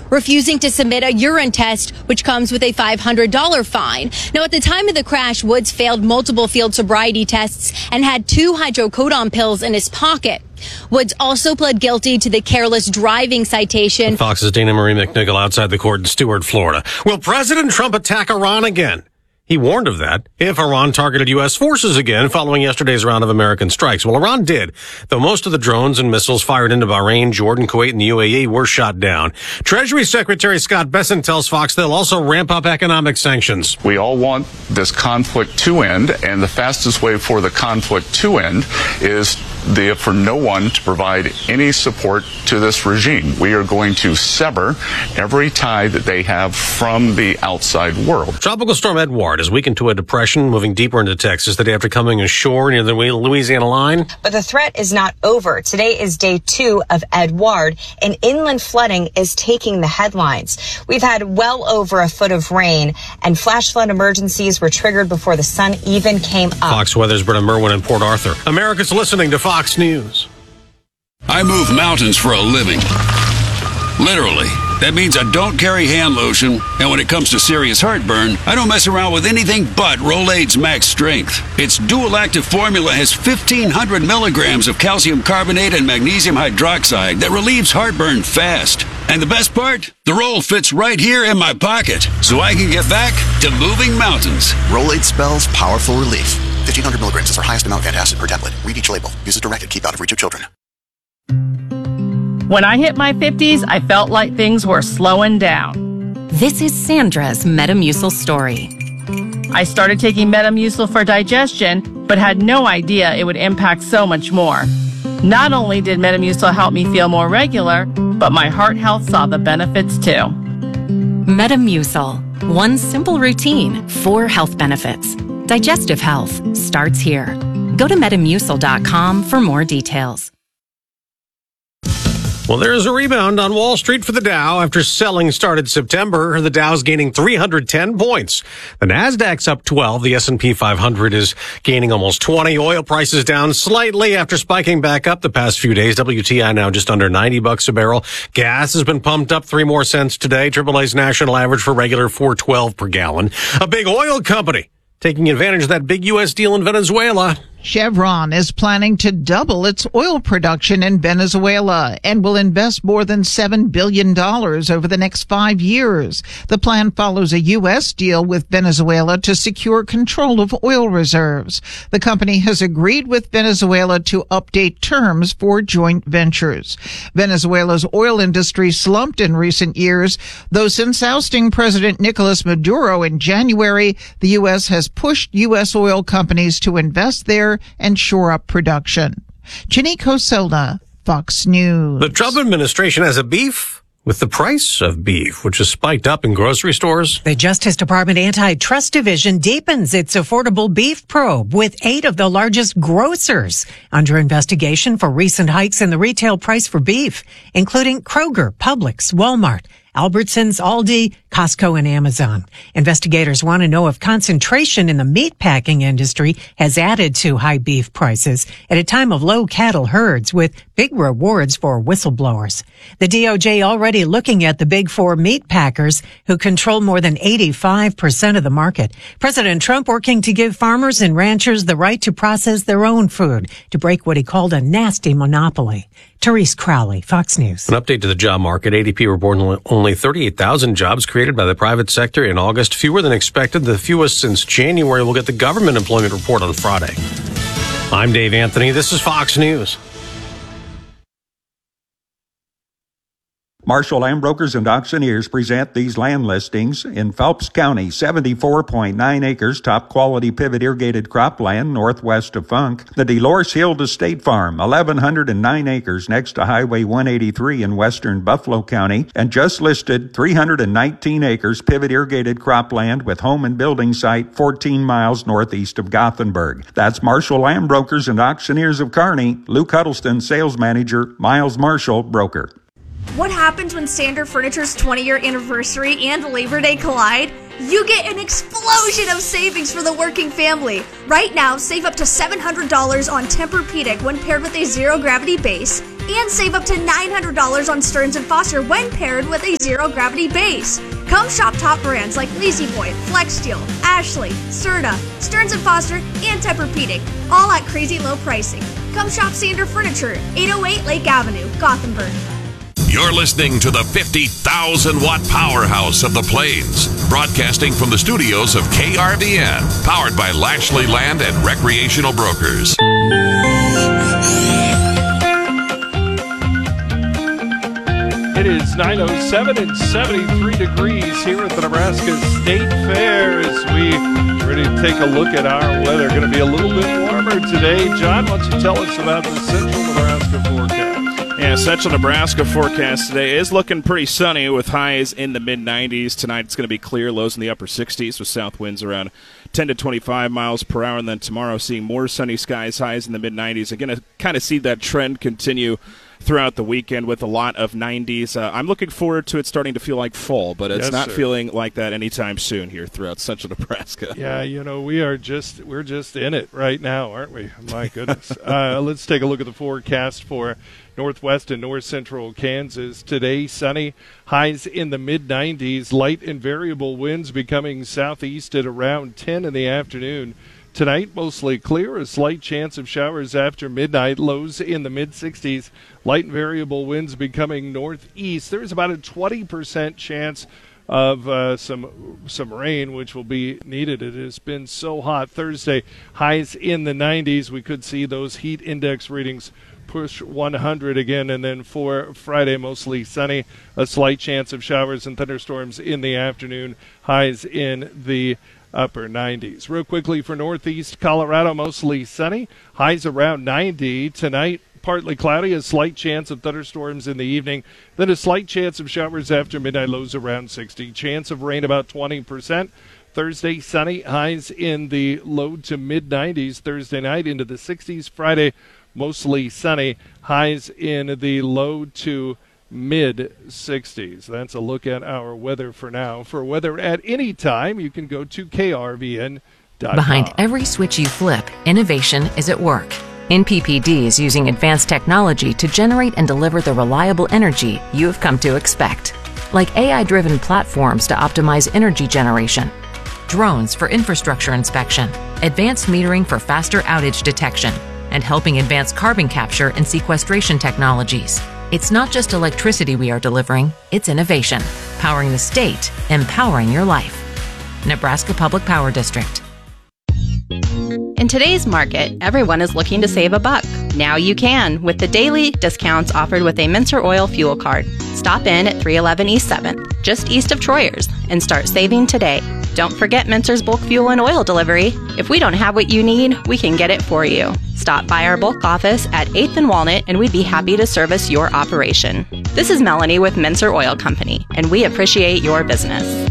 refusing to submit a urine test, which comes with a $500 fine. Now, at the time of the crash, Woods failed multiple field sobriety tests and had 2 hydrocodone pills in his pocket. Woods also pled guilty to the careless driving citation. Fox's Dana Marie McNichol outside the court in Stuart, Florida. Will President Trump attack Iran again? He warned of that if Iran targeted U.S. forces again following yesterday's round of American strikes. Well, Iran did, though most of the drones and missiles fired into Bahrain, Jordan, Kuwait, and the UAE were shot down. Treasury Secretary Scott Bessent tells Fox they'll also ramp up economic sanctions. We all want this conflict to end, and the fastest way for the conflict to end is for no one to provide any support to this regime. We are going to sever every tie that they have from the outside world. Tropical storm Edward has weakened to a depression, moving deeper into Texas the day after coming ashore near the Louisiana line. But the threat is not over. Today is day 2 of Edward, and inland flooding is taking the headlines. We've had well over a foot of rain, and flash flood emergencies were triggered before the sun even came up. Fox Weather's Britta Merwin in Port Arthur. America's listening to Fox News. I move mountains for a living. Literally. That means I don't carry hand lotion, and when it comes to serious heartburn, I don't mess around with anything but Rolaids Max Strength. Its dual-active formula has 1,500 milligrams of calcium carbonate and magnesium hydroxide that relieves heartburn fast. And the best part? The roll fits right here in my pocket, so I can get back to moving mountains. Rolaids spells powerful relief. 1,500 milligrams is our highest amount of antacid per tablet. Read each label. Use as directed. Keep out of reach of children. When I hit my 50s, I felt like things were slowing down. This is Sandra's Metamucil story. I started taking Metamucil for digestion, but had no idea it would impact so much more. Not only did Metamucil help me feel more regular, but my heart health saw the benefits too. Metamucil. One simple routine, 4 health benefits. Digestive health starts here. Go to Metamucil.com for more details. Well, there's a rebound on Wall Street for the Dow after selling started September. The Dow's gaining 310 points. The Nasdaq's up 12. The S&P 500 is gaining almost 20. Oil prices down slightly after spiking back up the past few days. WTI now just under $90 a barrel. Gas has been pumped up 3 more cents today. AAA's national average for regular $4.12 per gallon. A big oil company taking advantage of that big U.S. deal in Venezuela. Chevron is planning to double its oil production in Venezuela and will invest more than $7 billion over the next 5 years. The plan follows a U.S. deal with Venezuela to secure control of oil reserves. The company has agreed with Venezuela to update terms for joint ventures. Venezuela's oil industry slumped in recent years, though since ousting President Nicolas Maduro in January, the U.S. has pushed U.S. oil companies to invest there and shore up production. Chinico Silva, Fox News. The Trump administration has a beef with the price of beef, which has spiked up in grocery stores. The Justice Department Antitrust Division deepens its affordable beef probe with 8 of the largest grocers under investigation for recent hikes in the retail price for beef, including Kroger, Publix, Walmart, Albertsons, Aldi, Costco, and Amazon. Investigators want to know if concentration in the meatpacking industry has added to high beef prices at a time of low cattle herds with big rewards for whistleblowers. The DOJ already looking at the big 4 meatpackers who control more than 85% of the market. President Trump working to give farmers and ranchers the right to process their own food to break what he called a nasty monopoly. Therese Crowley, Fox News. An update to the job market. ADP reported only 38,000 jobs created by the private sector in August, fewer than expected, the fewest since January. We'll get the government employment report on Friday. I'm Dave Anthony. This is Fox News. Marshall Land Brokers and Auctioneers present these land listings in Phelps County, 74.9 acres, top quality pivot irrigated cropland northwest of Funk. The Delores Hill Estate Farm, 1,109 acres next to Highway 183 in western Buffalo County, and just listed 319 acres pivot irrigated cropland with home and building site 14 miles northeast of Gothenburg. That's Marshall Land Brokers and Auctioneers of Kearney. Luke Huddleston, sales manager, Miles Marshall, broker. What happens when Standard Furniture's 20-year anniversary and Labor Day collide? You get an explosion of savings for the working family. Right now, save up to $700 on Tempur-Pedic when paired with a zero-gravity base and save up to $900 on Stearns & Foster when paired with a zero-gravity base. Come shop top brands like La-Z-Boy, Flex Steel, Ashley, Serta, Stearns & Foster, and Tempur-Pedic, all at crazy low pricing. Come shop Sander Furniture, 808 Lake Avenue, Gothenburg. You're listening to the 50,000-watt powerhouse of the Plains, broadcasting from the studios of KRVN, powered by Lashley Land and Recreational Brokers. It is 9:07 and 73 degrees here at the Nebraska State Fair as we ready to take a look at our weather. Going to be a little bit warmer today. John, why don't you tell us about the Central Nebraska forecast? Yeah, Central Nebraska forecast today is looking pretty sunny with highs in the mid-90s. Tonight it's going to be clear, lows in the upper 60s with south winds around 10 to 25 miles per hour. And then tomorrow seeing more sunny skies, highs in the mid-90s. Again, I kind of see that trend continue throughout the weekend with a lot of 90s. I'm looking forward to it starting to feel like fall, but it's not feeling like that anytime soon here throughout Central Nebraska. Yeah, we're just in it right now, aren't we? My goodness. Let's take a look at the forecast for northwest and north central Kansas. Today, sunny, highs in the mid-90s, light and variable winds becoming southeast at around 10 in the afternoon. Tonight, mostly clear, a slight chance of showers after midnight, lows in the mid-60s, light and variable winds becoming northeast. There's about a 20% chance of some rain, which will be needed. It has been so hot. Thursday, highs in the 90s. We could see those heat index readings push 100 again, and then for Friday, mostly sunny, a slight chance of showers and thunderstorms in the afternoon, highs in the upper 90s. Real quickly for northeast Colorado, mostly sunny, highs around 90. Tonight, partly cloudy, a slight chance of thunderstorms in the evening, then a slight chance of showers after midnight, lows around 60. Chance of rain about 20%. Thursday, sunny, highs in the low to mid-90s. Thursday night into the 60s. Friday, mostly sunny, highs in the low to mid-60s. That's a look at our weather for now. For weather at any time, you can go to krvn.com. Behind every switch you flip, innovation is at work. NPPD is using advanced technology to generate and deliver the reliable energy you have come to expect. Like AI-driven platforms to optimize energy generation, drones for infrastructure inspection, advanced metering for faster outage detection, and helping advance carbon capture and sequestration technologies. It's not just electricity we are delivering, it's innovation. Powering the state, empowering your life. Nebraska Public Power District. In today's market, everyone is looking to save a buck. Now you can with the daily discounts offered with a Mincer Oil fuel card. Stop in at 311 East 7th, just east of Troyers, and start saving today. Don't forget Mincer's bulk fuel and oil delivery. If we don't have what you need, we can get it for you. Stop by our bulk office at 8th and Walnut, and we'd be happy to service your operation. This is Melanie with Mincer Oil Company, and we appreciate your business.